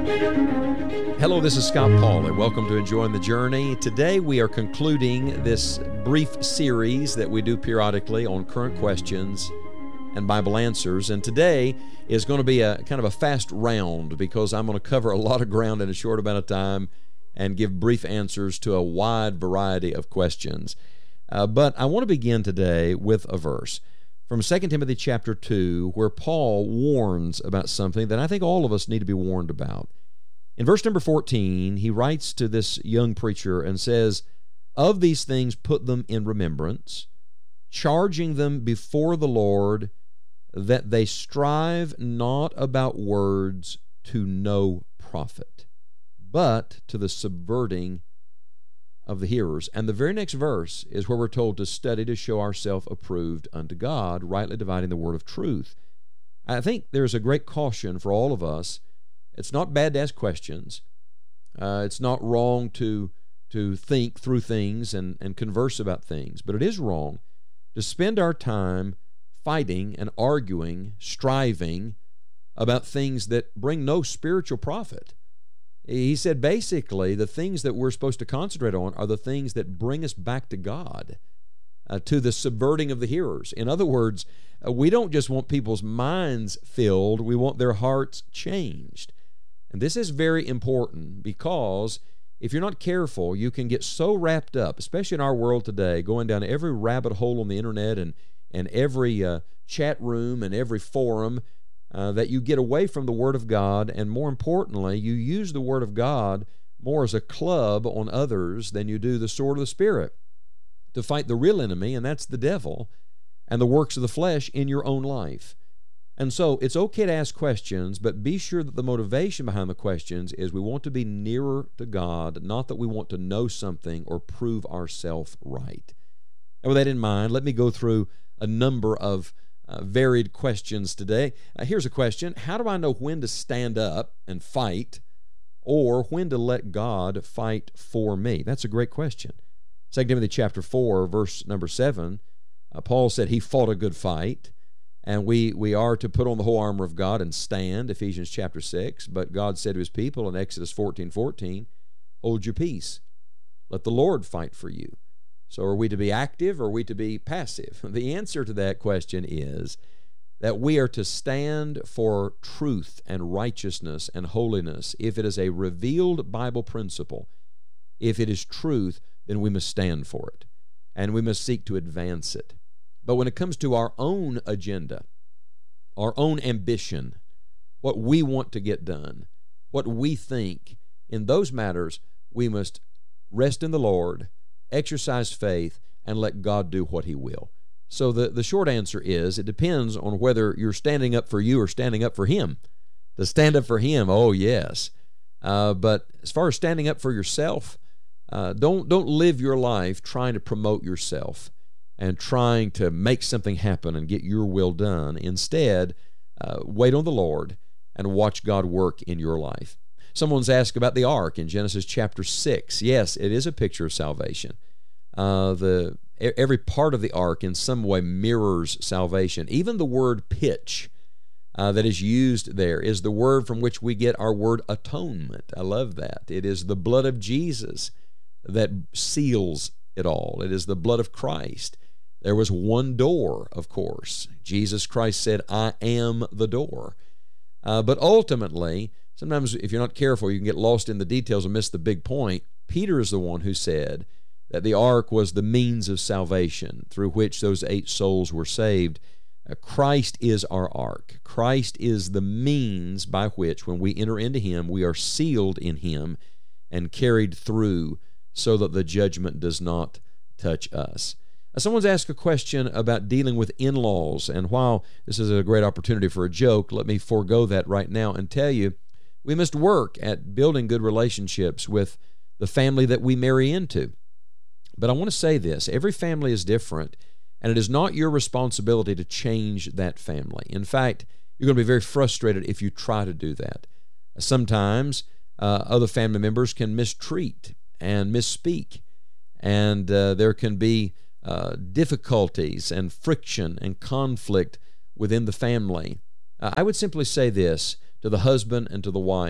Hello, this is Scott Paul, and welcome to Enjoying the Journey. Today we are concluding this brief series that we do periodically on current questions and Bible answers. And today is going to be a kind of a fast round because I'm going to cover a lot of ground in a short amount of time and give brief answers to a wide variety of questions. But I want to begin today with a verse from 2 Timothy chapter 2, where Paul warns about something that I think all of us need to be warned about. In verse number 14, he writes to this young preacher and says, "Of these things put them in remembrance, charging them before the Lord, that they strive not about words to no profit, but to the subverting of the hearers." And the very next verse is where we're told to study to show ourselves approved unto God, rightly dividing the word of truth. I think there's a great caution for all of us. It's not bad to ask questions. It's not wrong to think through things and converse about things. But it is wrong to spend our time fighting and arguing, striving about things that bring no spiritual profit. He said basically the things that we're supposed to concentrate on are the things that bring us back to God, to the subverting of the hearers. In other words, we don't just want people's minds filled, we want their hearts changed. And this is very important because if you're not careful, you can get so wrapped up, especially in our world today, going down every rabbit hole on the internet and every chat room and every forum, that you get away from the Word of God, and more importantly, you use the Word of God more as a club on others than you do the sword of the Spirit to fight the real enemy, and that's the devil, and the works of the flesh in your own life. And so it's okay to ask questions, but be sure that the motivation behind the questions is we want to be nearer to God, not that we want to know something or prove ourselves right. And with that in mind, let me go through a number of varied questions today. Here's a question: how do I know when to stand up and fight or when to let God fight for me? That's a great question. 2 Timothy chapter 4, verse number 7, Paul said he fought a good fight. And we are to put on the whole armor of God and stand, Ephesians chapter 6. But God said to his people in Exodus 14:14, hold your peace. Let the Lord fight for you. So are we to be active or are we to be passive? The answer to that question is that we are to stand for truth and righteousness and holiness. If it is a revealed Bible principle, if it is truth, then we must stand for it. And we must seek to advance it. But when it comes to our own agenda, our own ambition, what we want to get done, what we think, in those matters, we must rest in the Lord, exercise faith, and let God do what He will. So the short answer is it depends on whether you're standing up for you or standing up for Him. To stand up for Him, oh yes. But as far as standing up for yourself, don't live your life trying to promote yourself and trying to make something happen and get your will done. Instead, wait on the Lord and watch God work in your life. Someone's asked about the ark in Genesis chapter 6. Yes, it is a picture of salvation. Every part of the ark in some way mirrors salvation. Even the word pitch that is used there is the word from which we get our word atonement. I love that. It is the blood of Jesus that seals it all. It is the blood of Christ. There was one door, of course. Jesus Christ said, I am the door. But ultimately, sometimes if you're not careful, you can get lost in the details and miss the big point. Peter is the one who said that the ark was the means of salvation through which those 8 souls were saved. Christ is our ark. Christ is the means by which, when we enter into Him, we are sealed in Him and carried through so that the judgment does not touch us. Someone's asked a question about dealing with in-laws, and while this is a great opportunity for a joke, let me forego that right now and tell you we must work at building good relationships with the family that we marry into. But I want to say this: every family is different, and it is not your responsibility to change that family. In fact, you're going to be very frustrated if you try to do that. Sometimes other family members can mistreat and misspeak, and there can be difficulties and friction and conflict within the family. I would simply say this to the husband and to the wife: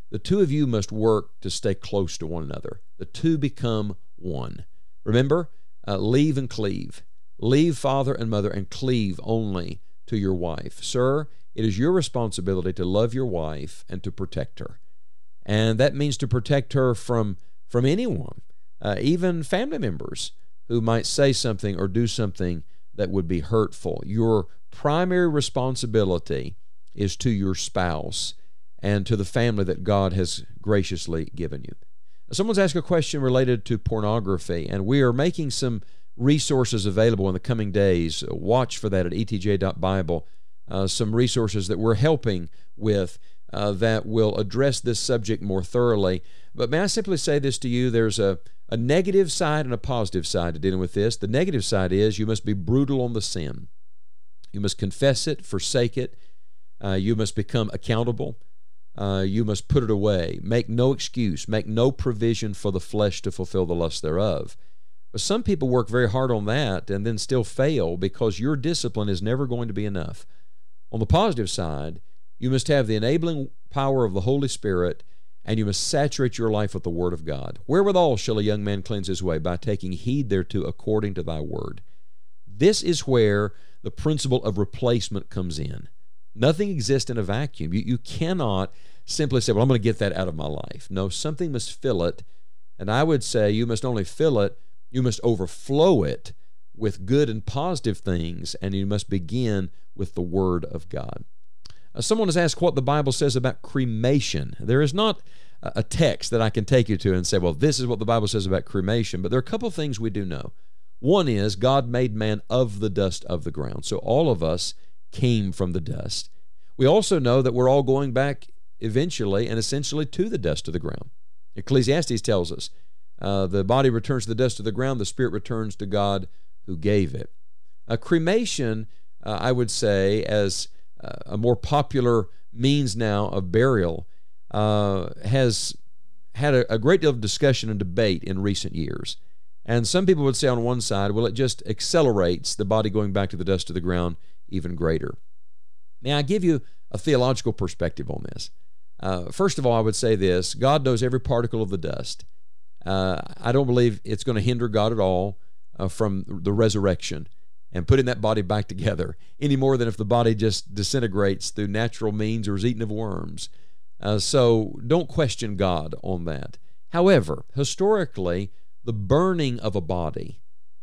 the two of you must work to stay close to one another. The two become one. Remember, leave and cleave. Leave father and mother and cleave only to your wife. Sir, it is your responsibility to love your wife and to protect her. And that means to protect her from anyone, even family members who might say something or do something that would be hurtful. Your primary responsibility is to your spouse and to the family that God has graciously given you. Someone's asked a question related to pornography, and we are making some resources available in the coming days. Watch for that at etj.bible. Some resources that we're helping with that will address this subject more thoroughly. But may I simply say this to you, there's a negative side and a positive side to dealing with this. The negative side is you must be brutal on the sin. You must confess it, forsake it. You must become accountable. You must put it away. Make no excuse. Make no provision for the flesh to fulfill the lust thereof. But some people work very hard on that and then still fail because your discipline is never going to be enough. On the positive side, you must have the enabling power of the Holy Spirit, and you must saturate your life with the Word of God. Wherewithal shall a young man cleanse his way? By taking heed thereto according to thy word. This is where the principle of replacement comes in. Nothing exists in a vacuum. You cannot simply say, well, I'm going to get that out of my life. No, something must fill it, and I would say you must only fill it, you must overflow it with good and positive things, and you must begin with the Word of God. Someone has asked what the Bible says about cremation. There is not a text that I can take you to and say, well, this is what the Bible says about cremation, but there are a couple things we do know. One is God made man of the dust of the ground, so all of us came from the dust. We also know that we're all going back eventually and essentially to the dust of the ground. Ecclesiastes tells us the body returns to the dust of the ground, the spirit returns to God who gave it. Cremation, I would say, as a more popular means now of burial, has had a great deal of discussion and debate in recent years. And some people would say on one side, well, it just accelerates the body going back to the dust of the ground even greater. May I give you a theological perspective on this? First of all, I would say this: God knows every particle of the dust. I don't believe it's going to hinder God at all from the resurrection and putting that body back together, any more than if the body just disintegrates through natural means or is eaten of worms. So don't question God on that. However, historically, the burning of a body,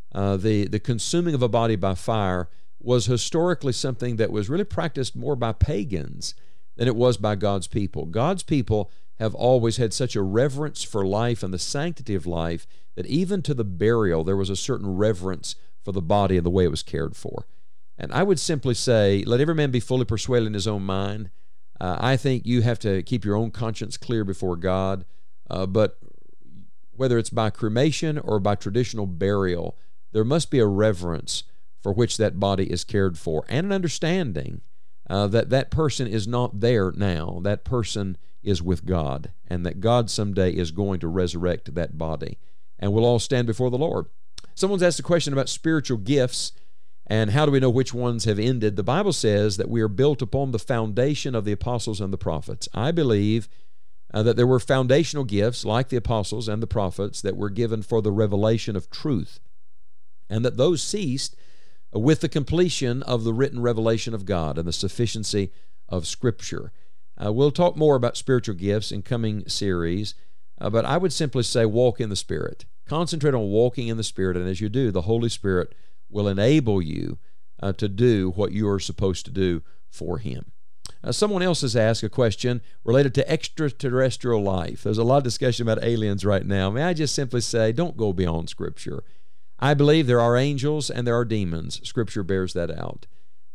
the consuming of a body by fire, was historically something that was really practiced more by pagans than it was by God's people. God's people have always had such a reverence for life and the sanctity of life that even to the burial there was a certain reverence for the body and the way it was cared for. And I would simply say, let every man be fully persuaded in his own mind. I think you have to keep your own conscience clear before God, but whether it's by cremation or by traditional burial, there must be a reverence for which that body is cared for, and an understanding that that person is not there now. That person is with God, and that God someday is going to resurrect that body, and we'll all stand before the Lord. Someone's asked a question about spiritual gifts, and how do we know which ones have ended? The Bible says that we are built upon the foundation of the apostles and the prophets. I believe that there were foundational gifts, like the apostles and the prophets, that were given for the revelation of truth, and that those ceased with the completion of the written revelation of God and the sufficiency of Scripture. We'll talk more about spiritual gifts in coming series, but I would simply say walk in the Spirit. Concentrate on walking in the Spirit, and as you do, the Holy Spirit will enable you to do what you are supposed to do for Him. Someone else has asked a question related to extraterrestrial life. There's a lot of discussion about aliens right now. May I just simply say, don't go beyond Scripture. I believe there are angels and there are demons. Scripture bears that out.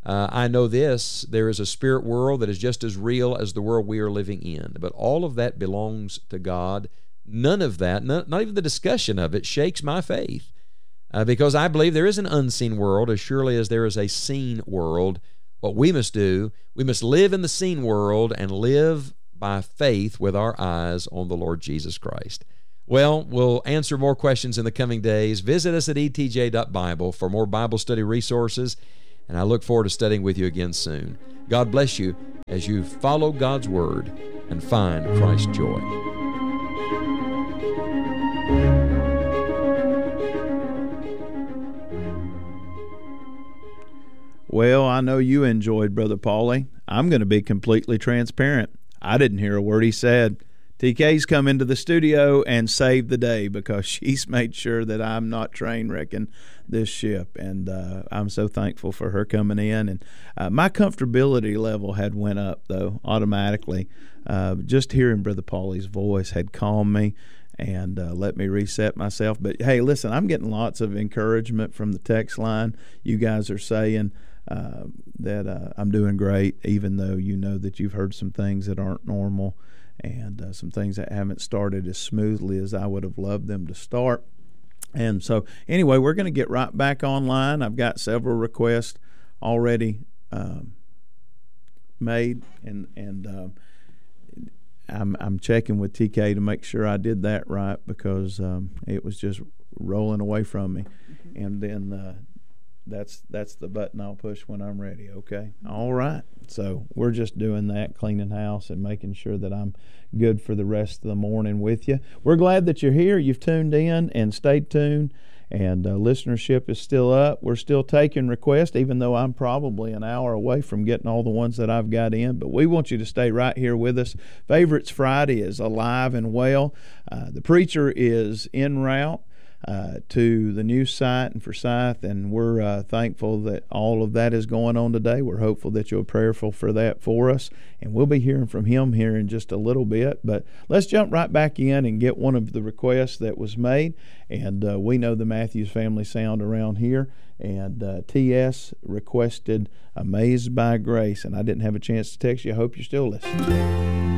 I know this: there is a spirit world that is just as real as the world we are living in. But all of that belongs to God. None of that, not even the discussion of it, shakes my faith. Because I believe there is an unseen world as surely as there is a seen world. What we must do, we must live in the seen world and live by faith with our eyes on the Lord Jesus Christ. Well, we'll answer more questions in the coming days. Visit us at etj.bible for more Bible study resources. and I look forward to studying with you again soon. God bless you as you follow God's Word and find Christ's joy. Well, I know you enjoyed Brother Paulie. I'm going to be completely transparent. I didn't hear a word he said. TK's come into the studio and saved the day because she's made sure that I'm not train wrecking this ship, and I'm so thankful for her coming in. And my comfortability level had went up, though, automatically. Just hearing Brother Paulie's voice had calmed me and let me reset myself. But, hey, listen, I'm getting lots of encouragement from the text line. You guys are saying that I'm doing great, even though you know that you've heard some things that aren't normal and some things that haven't started as smoothly as I would have loved them to start. And so, anyway, we're going to get right back online. I've got several requests already made, and I'm checking with TK to make sure I did that right because it was just rolling away from me. And then that's the button I'll push when I'm ready, okay? All right. So we're just doing that, cleaning house and making sure that I'm good for the rest of the morning with you. We're glad that you're here. You've tuned in and stayed tuned, and listenership is still up. We're still taking requests, even though I'm probably an hour away from getting all the ones that I've got in. But we want you to stay right here with us. Favorites Friday is alive and well. The preacher is en route to the new site in Forsyth, and we're thankful that all of that is going on today. We're hopeful that you're prayerful for that for us, and we'll be hearing from him here in just a little bit. But let's jump right back in and get one of the requests that was made, and we know the Matthews family sound around here, and T.S. requested Amazed by Grace, and I didn't have a chance to text you. I hope you're still listening.